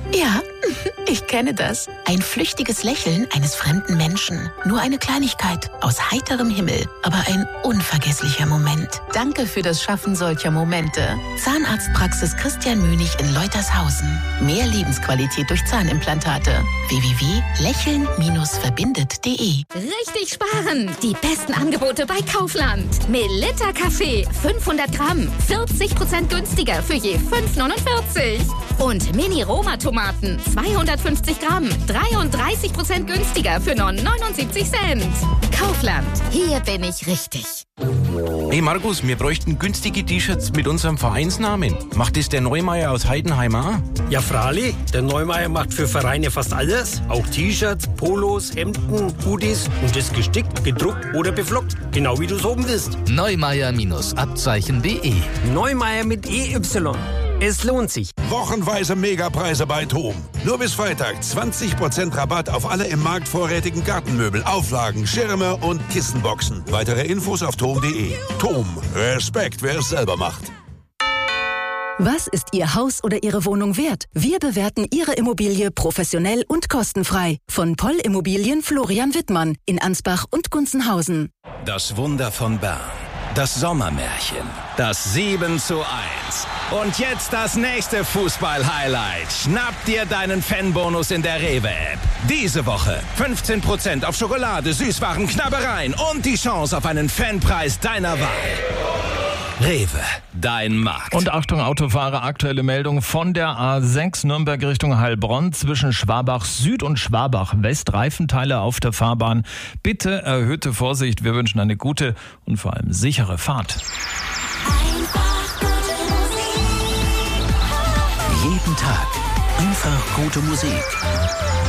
Ja, ich kenne das. Ein flüchtiges Lächeln eines fremden Menschen. Nur eine Kleinigkeit aus heiterem Himmel, aber ein unvergesslicher Moment. Danke für das Schaffen solcher Momente. Zahnarztpraxis Christian Münig in Leutershausen. Mehr Lebensqualität durch Zahnimplantate. www.lächeln-verbindet.de. Richtig sparen! Die besten Angebote bei Kaufland. Melitta Kaffee 500 Gramm, 40% günstiger für je 5,49. Und Mini-Roma-Tomaten 250 Gramm, 33% günstiger für nur 79 Cent. Kaufland, hier bin ich richtig. Hey Markus, wir bräuchten günstige T-Shirts mit unserem Vereinsnamen. Macht das der Neumeier aus Heidenheim auch? Ja, Frali, der Neumeier macht für Vereine fast alles. Auch T-Shirts, Polos, Hemden, Hoodies und das gestickt, gedruckt oder beflockt. Genau wie du es oben bist. Neumeier-Abzeichen.de. Neumeier mit EY. Es lohnt sich. Wochenweise Megapreise bei TOM. Nur bis Freitag 20% Rabatt auf alle im Markt vorrätigen Gartenmöbel, Auflagen, Schirme und Kissenboxen. Weitere Infos auf tom.de. TOM. Respekt, wer es selber macht. Was ist Ihr Haus oder Ihre Wohnung wert? Wir bewerten Ihre Immobilie professionell und kostenfrei. Von Poll Immobilien Florian Wittmann in Ansbach und Gunzenhausen. Das Wunder von Bern. Das Sommermärchen. Das 7:1. Und jetzt das nächste Fußball-Highlight. Schnapp dir deinen Fanbonus in der Rewe-App. Diese Woche 15% auf Schokolade, Süßwaren, Knabbereien und die Chance auf einen Fanpreis deiner Wahl. Rewe, dein Markt. Und Achtung Autofahrer, aktuelle Meldung von der A6 Nürnberg Richtung Heilbronn zwischen Schwabach Süd und Schwabach West. Reifenteile auf der Fahrbahn. Bitte erhöhte Vorsicht. Wir wünschen eine gute und vor allem sichere Fahrt. Jeden Tag einfach gute Musik.